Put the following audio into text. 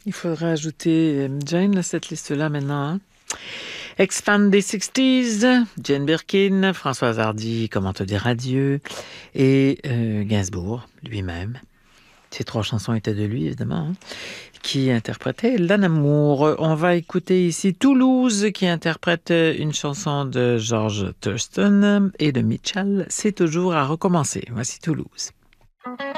Il faudra ajouter Jane à cette liste-là maintenant. Hein? Expand des 60s, Jane Birkin, Françoise Hardy, Comment te dire adieu, et Gainsbourg lui-même. Ces 3 chansons étaient de lui, évidemment, hein, qui interprétait L'Anamour. On va écouter ici Toulouse, qui interprète une chanson de George Thurston et de Mitchell. C'est toujours à recommencer. Voici Toulouse.